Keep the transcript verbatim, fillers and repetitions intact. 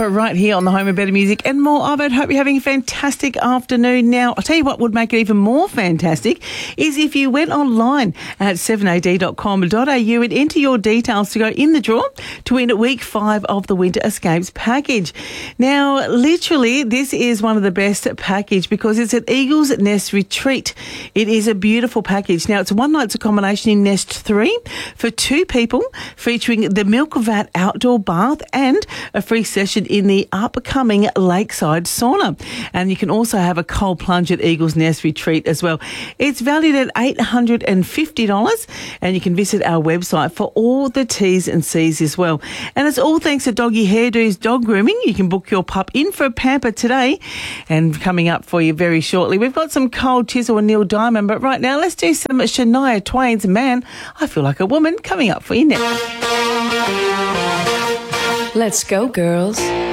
Right here on the Home of Better Music and more of it. Hope you're having a fantastic afternoon. Now, I'll tell you what would make it even more fantastic is if you went online at seven a d dot com dot a u and enter your details to go in the draw to win week five of the Winter Escapes package. Now, literally, this is one of the best package because it's an Eagle's Nest retreat. It is a beautiful package. Now, it's a one night's accommodation in Nest three for two people, featuring the Milk Vat outdoor bath and a free session in the upcoming lakeside sauna. And you can also have a cold plunge at Eagle's Nest Retreat as well. It's valued at eight hundred fifty dollars and you can visit our website for all the T's and C's as well. And it's all thanks to Doggy Hairdo's Dog Grooming. You can book your pup in for a pamper today, and coming up for you very shortly, we've got some Cold Chisel and Neil Diamond, but right now let's do some Shania Twain's Man, I Feel Like a Woman, coming up for you next. Let's go, girls.